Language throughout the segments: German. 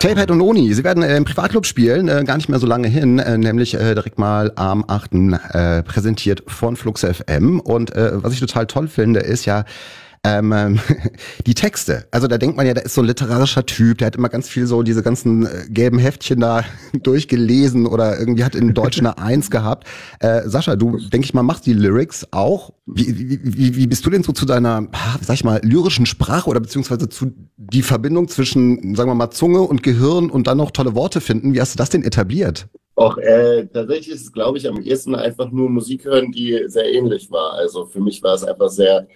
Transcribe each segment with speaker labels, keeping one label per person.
Speaker 1: Tapehead und Noni, sie werden im Privatclub spielen, gar nicht mehr so lange hin, nämlich direkt mal am 8. Präsentiert von Flux FM. Und was ich total toll finde, ist ja die Texte. Also da denkt man ja, da ist so ein literarischer Typ, der hat immer ganz viel so diese ganzen gelben Heftchen da durchgelesen oder irgendwie hat in Deutsch eine 1 gehabt. Sascha, du, denke ich mal, machst die Lyrics auch. Wie bist du denn so zu deiner, sag ich mal, lyrischen Sprache oder beziehungsweise zu die Verbindung zwischen, sagen wir mal, Zunge und Gehirn und dann noch tolle Worte finden? Wie hast du das denn etabliert?
Speaker 2: Auch tatsächlich ist es, glaube ich, am ehesten einfach nur Musik hören, die sehr ähnlich war. Also für mich war es einfach sehr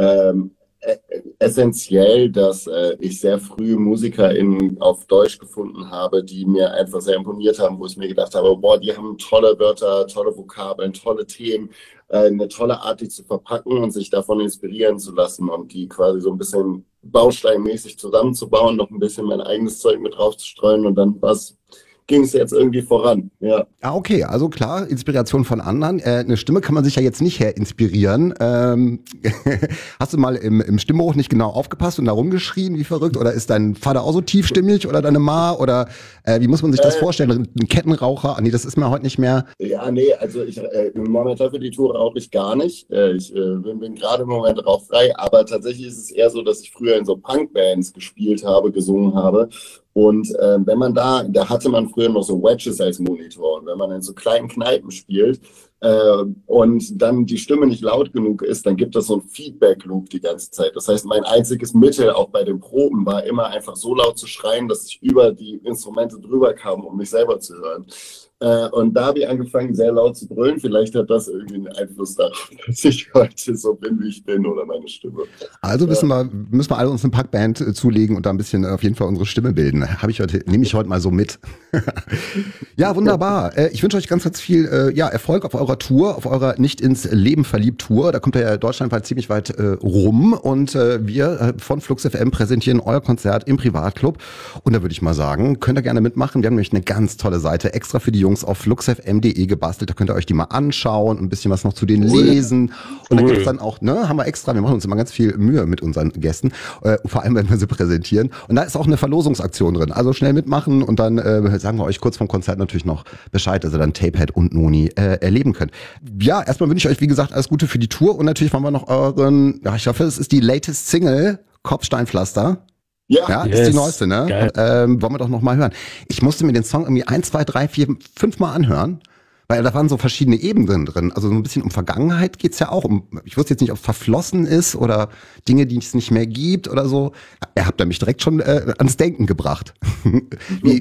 Speaker 2: essentiell, dass ich sehr früh MusikerInnen auf Deutsch gefunden habe, die mir einfach sehr imponiert haben, wo ich mir gedacht habe, boah, die haben tolle Wörter, tolle Vokabeln, tolle Themen, eine tolle Art, die zu verpacken und sich davon inspirieren zu lassen und die quasi so ein bisschen bausteinmäßig zusammenzubauen, noch ein bisschen mein eigenes Zeug mit draufzustreuen und dann ging es jetzt irgendwie voran, ja.
Speaker 1: Ah, okay, also klar, Inspiration von anderen. Eine Stimme kann man sich ja jetzt nicht inspirieren. Hast du mal im Stimmbuch nicht genau aufgepasst und da rumgeschrien wie verrückt? Oder ist dein Vater auch so tiefstimmig oder deine Ma? Oder wie muss man sich das vorstellen? Ein Kettenraucher? Nee, das ist mir heute nicht mehr.
Speaker 2: Ja, nee, also im Moment für die Tour rauche ich gar nicht. Ich bin gerade im Moment rauchfrei, aber tatsächlich ist es eher so, dass ich früher in so Punkbands gespielt habe, gesungen habe. Und wenn man da hatte man früher noch so Wedges als Monitor. Und wenn man in so kleinen Kneipen spielt und dann die Stimme nicht laut genug ist, dann gibt es so einen Feedback-Loop die ganze Zeit. Das heißt, mein einziges Mittel auch bei den Proben war immer einfach so laut zu schreien, dass ich über die Instrumente drüber kam, um mich selber zu hören. Und da habe ich angefangen, sehr laut zu brüllen. Vielleicht hat das irgendwie einen Einfluss darauf, dass ich heute so bin, wie ich bin oder meine Stimme.
Speaker 1: Also müssen wir alle uns eine Packband zulegen und da ein bisschen auf jeden Fall unsere Stimme bilden. Nehme ich heute mal so mit. Ja, wunderbar. Ich wünsche euch ganz, ganz viel Erfolg auf eurer Tour, auf eurer Nicht ins Leben verliebt Tour. Da kommt ihr ja deutschlandweit ziemlich weit rum und wir von Flux FM präsentieren euer Konzert im Privatclub. Und da würde ich mal sagen, könnt ihr gerne mitmachen. Wir haben nämlich eine ganz tolle Seite extra für die Jungs auf fluxfm.de gebastelt. Da könnt ihr euch die mal anschauen, ein bisschen was noch zu denen lesen. Und dann gibt's dann auch, haben wir extra, wir machen uns immer ganz viel Mühe mit unseren Gästen, vor allem wenn wir sie präsentieren. Und da ist auch eine Verlosungsaktion drin. Also schnell mitmachen und dann sagen wir euch kurz vom Konzert natürlich noch Bescheid, dass ihr dann Tapehead und Noni erleben könnt. Ja, erstmal wünsche ich euch, wie gesagt, alles Gute für die Tour und natürlich wollen wir noch ich hoffe, es ist die latest Single, Kopfsteinpflaster. Ja, ist die neueste, ne? Wollen wir doch noch mal hören. Ich musste mir den Song irgendwie 1, 2, 3, 4, 5 Mal anhören, weil da waren so verschiedene Ebenen drin. Also so ein bisschen um Vergangenheit geht's ja auch. Ich wusste jetzt nicht, ob es verflossen ist oder Dinge, die es nicht mehr gibt oder so. Ihr habt da mich direkt schon ans Denken gebracht. Wie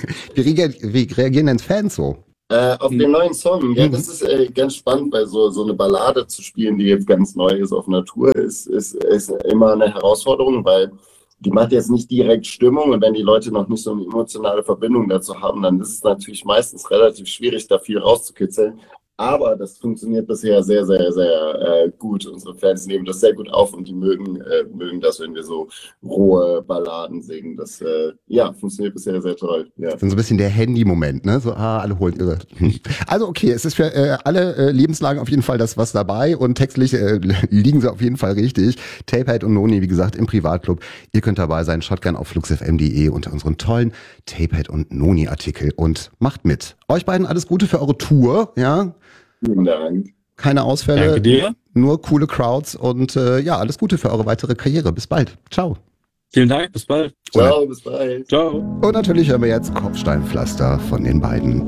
Speaker 1: reagieren denn Fans so?
Speaker 2: Auf den neuen Song, ja, das ist ganz spannend, weil so eine Ballade zu spielen, die jetzt ganz neu ist auf Natur, ist immer eine Herausforderung, weil die macht jetzt nicht direkt Stimmung und wenn die Leute noch nicht so eine emotionale Verbindung dazu haben, dann ist es natürlich meistens relativ schwierig, da viel rauszukitzeln. Aber das funktioniert bisher sehr, sehr, sehr gut. Unsere Fans nehmen das sehr gut auf und die mögen das, wenn wir so rohe Balladen singen. Das funktioniert bisher sehr toll. Ja.
Speaker 1: Das ist so ein bisschen der Handy-Moment, ne? So, alle holen irre. Also okay, es ist für alle Lebenslagen auf jeden Fall das was dabei und textlich liegen sie auf jeden Fall richtig. Tapehead und Noni, wie gesagt, im Privatclub. Ihr könnt dabei sein, schaut gerne auf fluxfm.de unter unseren tollen Tapehead und Noni-Artikel und macht mit. Euch beiden alles Gute für eure Tour, ja?
Speaker 2: Vielen Dank.
Speaker 1: Keine Ausfälle,
Speaker 3: Danke dir.
Speaker 1: Nur coole Crowds und alles Gute für eure weitere Karriere. Bis bald. Ciao.
Speaker 3: Vielen Dank, bis bald.
Speaker 2: Ciao, bis bald.
Speaker 3: Ciao.
Speaker 1: Und natürlich hören wir jetzt Kopfsteinpflaster von den beiden.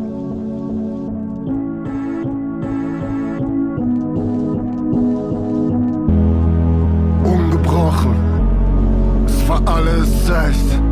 Speaker 4: Ungebrochen, es war alles echt.